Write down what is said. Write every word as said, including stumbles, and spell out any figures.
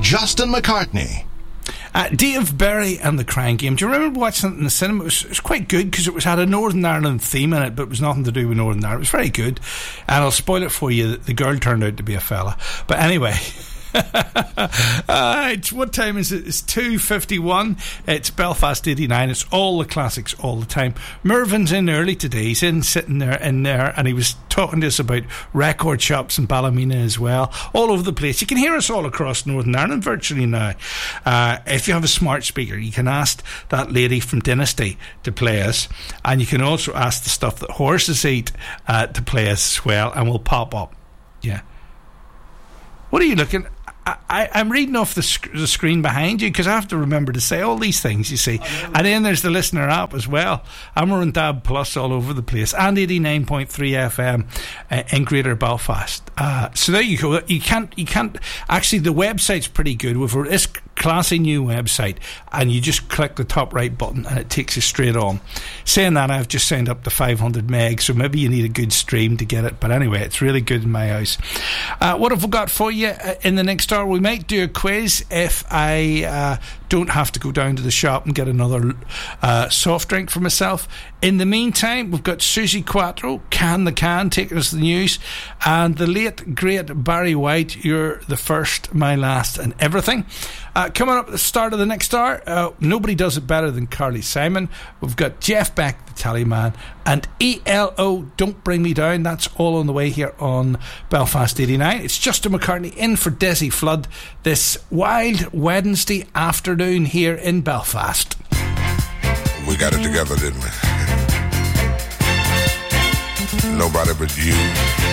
Justin McCartney. Uh, Dave Berry and the Crying Game. Do you remember watching it in the cinema? It was, it was quite good because it was had a Northern Ireland theme in it, but it was nothing to do with Northern Ireland. It was very good, and I'll spoil it for you. The girl turned out to be a fella. But anyway. uh, it's, what time is it? It's two fifty-one. It's Belfast eighty-nine. It's all the classics all the time. Mervyn's in early today. He's in sitting there in there, and he was talking to us about record shops in Ballymena as well, all over the place. You can hear us all across Northern Ireland virtually now. Uh, if you have a smart speaker, you can ask that lady from Dynasty to play us, and you can also ask the stuff that horses eat uh, to play us as well, and we'll pop up. Yeah. What are you looking at? I, I'm reading off the, sc- the screen behind you because I have to remember to say all these things, you see. And then there's the listener app as well. And we're on Dab Plus all over the place. And eighty-nine point three F M uh, in Greater Belfast. Uh, so there you go. You can't, you can't... Actually, the website's pretty good. We've got this classy new website, and you just click the top right button and it takes you straight on. Saying that, I've just signed up to five hundred meg, so maybe you need a good stream to get it. But anyway, it's really good in my house. Uh, what have we got for you uh, in the next hour? We might do a quiz if I uh, don't have to go down to the shop and get another uh, soft drink for myself. In the meantime, we've got Susie Quattro, Can the Can, taking us the news, and the late, great Barry White, You're the First, My Last, and Everything. Uh, coming up at the start of the next hour, uh, nobody does it better than Carly Simon. We've got Jeff Beck, the Tallyman, and E L O, Don't Bring Me Down. That's all on the way here on Belfast eighty-nine. It's Justin McCartney in for Desi Flood this wild Wednesday afternoon here in Belfast. We got it together, didn't we? Nobody but you.